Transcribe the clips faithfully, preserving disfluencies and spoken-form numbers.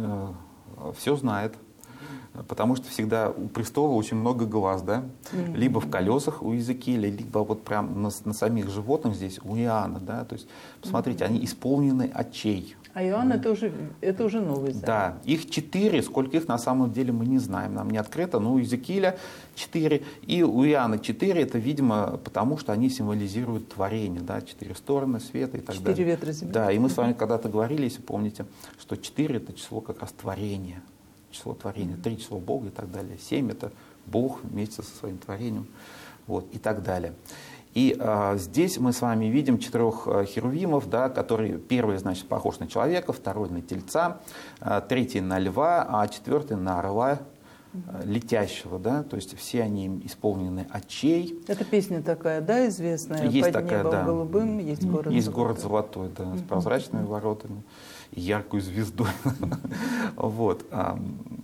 э, все знает. Потому что всегда у престола очень много глаз, да? Mm-hmm. Либо в колесах у Иезекииля, либо вот прям на, на самих животных здесь у Иоанна, да? То есть, посмотрите, mm-hmm. они исполнены очей. А Иоанн да? это, уже, это уже Новый Завет. Да, их четыре, сколько их на самом деле мы не знаем, нам не открыто, но у Иезекииля четыре, и у Иоанна четыре, это, видимо, потому что они символизируют творение, да? Четыре стороны света и так четыре далее. Ветра земли. Да, и мы с вами когда-то говорили, если помните, что четыре это число как раз творения. Число творения, три число Бога и так далее, семь это Бог вместе со своим творением, вот, и так далее. И а, здесь мы с вами видим четырех херувимов, да, которые первый, значит, похож на человека, второй на тельца, а, третий на льва, а четвертый на орла а, летящего, да, то есть все они исполнены очей. Это песня такая, да, известная? Есть Под такая, небом да. голубым есть город есть золотой. город золотой, да, с прозрачными воротами. Яркую звезду. Вот. А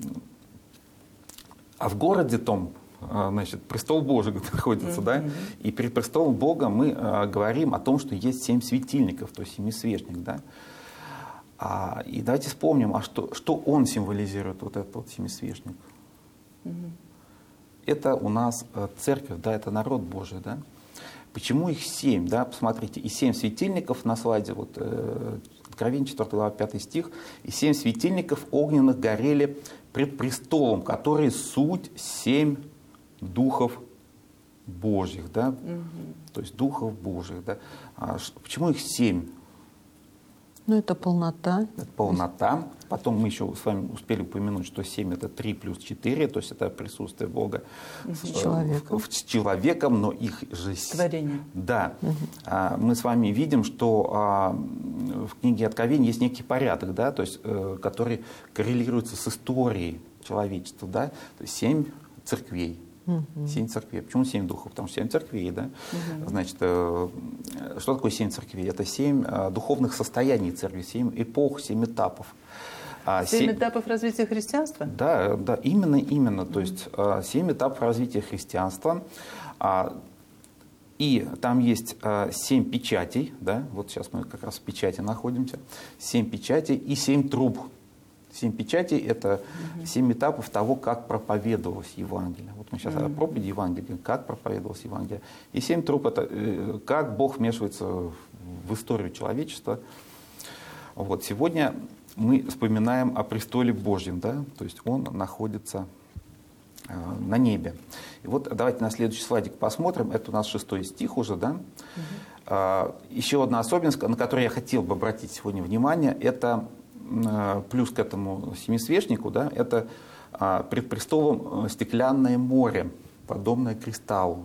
в городе том, значит, престол Божий находится, да, и перед престолом Бога мы говорим о том, что есть семь светильников, то есть семисвечник, да. А, и давайте вспомним, а что, что он символизирует, вот этот вот семисвечник? Это у нас церковь, да, это народ Божий, да. Почему их семь, да, посмотрите, и семь светильников на слайде, вот, э, Откровение, четвёртая глава, пятый стих, и семь светильников огненных горели пред престолом, которые суть семь духов Божьих, да, угу. То есть духов Божьих, да. А, почему их семь? Ну, это полнота. Это полнота. Потом мы еще с вами успели упомянуть, что семь это три плюс четыре, то есть это присутствие Бога с человеком, с человеком, но их же... Творение. Да. Угу. А, мы с вами видим, что а, в книге Откровения есть некий порядок, да, то есть, э, который коррелируется с историей человечества, да, то есть семь церквей. Угу. Семь церквей. Почему семь духов? Потому что семь церквей, да? Угу. Значит, э, что такое семь церквей? Это семь э, духовных состояний церкви, семь эпох, семь этапов. А, семь, семь этапов развития христианства? Да, да, именно, именно. То есть э, семь этапов развития христианства. А, и там есть э, семь печатей, да? Вот сейчас мы как раз в печати находимся. Семь печатей и семь труб. Семь печатей – это угу. семь этапов того, как проповедовалось Евангелие. Вот мы сейчас угу. о проповеди Евангелия, как проповедовалось Евангелие. И семь труб – это э, как Бог вмешивается в историю человечества. Вот. Сегодня мы вспоминаем о престоле Божьем, да? То есть он находится э, на небе. И вот давайте на следующий слайдик посмотрим. Это у нас шестой стих уже, да? Угу. Э, еще одна особенность, на которую я хотел бы обратить сегодня внимание, это плюс к этому семисвечнику, да, это а, пред престолом стеклянное море, подобное кристаллу.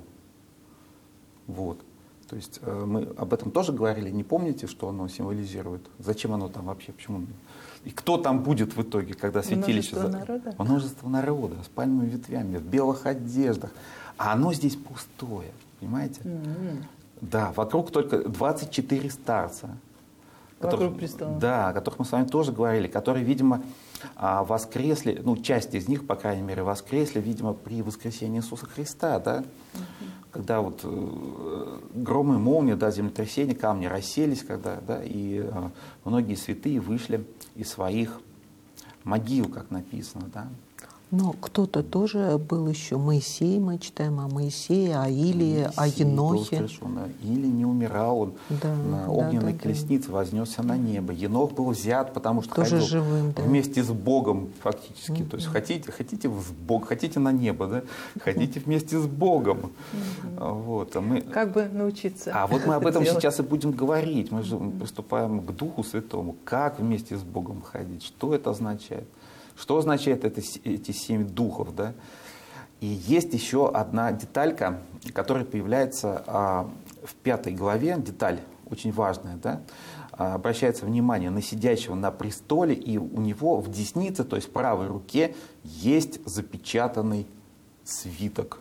Вот. То есть мы об этом тоже говорили, не помните, что оно символизирует? Зачем оно там вообще? Почему? И кто там будет в итоге, когда святилище... Множество народа. Множество народа, с пальмовыми ветвями, в белых одеждах. А оно здесь пустое, понимаете? Mm-hmm. Да, вокруг только двадцать четыре старца. Которых, да, о которых мы с вами тоже говорили, которые, видимо, воскресли, ну, часть из них, по крайней мере, воскресли, видимо, при воскресении Иисуса Христа, да, угу. Когда вот э, громы, молнии, да, землетрясения, камни расселись, когда, да, и э, многие святые вышли из своих могил, как написано, да. Но кто-то тоже был еще Моисей, мы читаем о Моисее, о Илии, Моисей, о Енохе. Хорошо, да. Илий не умирал, он да, на огненной да, да, колеснице да. вознесся на небо. Енох был взят, потому что тоже ходил живым, да. вместе с Богом фактически. Mm-hmm. То есть хотите, хотите с Богом, хотите на небо, да? Хотите вместе с Богом. Mm-hmm. Вот, а мы... Как бы научиться. А вот мы об этом делать. сейчас и будем говорить. Мы же приступаем к Духу Святому. Как вместе с Богом ходить? Что это означает? Что означает это, эти семь духов, да? И есть еще одна деталька, которая появляется а, в пятой главе, деталь очень важная, да? А, обращается внимание на сидящего на престоле, и у него в деснице, то есть в правой руке, есть запечатанный свиток.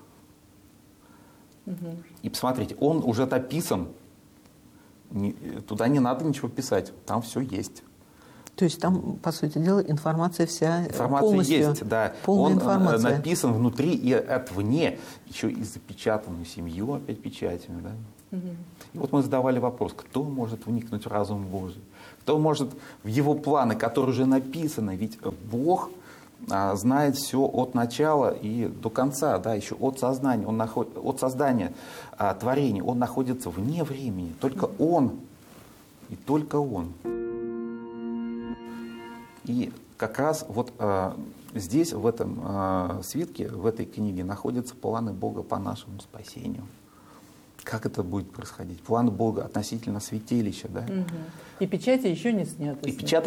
Угу. И посмотрите, он уже написан, не, туда не надо ничего писать, там все есть. То есть там, по сути дела, информация вся информация полностью, есть, да. полная Он информация. написан внутри и отвне, еще и запечатанную семью опять печатями. Да? Угу. И вот мы задавали вопрос, кто может вникнуть в разум Божий? Кто может в его планы, которые уже написаны, ведь Бог а, знает все от начала и до конца, да, еще от сознания, он наход... от создания а, творения, он находится вне времени, только он и только он. И как раз вот а, здесь, в этом а, свитке, в этой книге находятся планы Бога по нашему спасению. Как это будет происходить? План Бога относительно святилища, да? Угу. И печати еще не сняты. И печати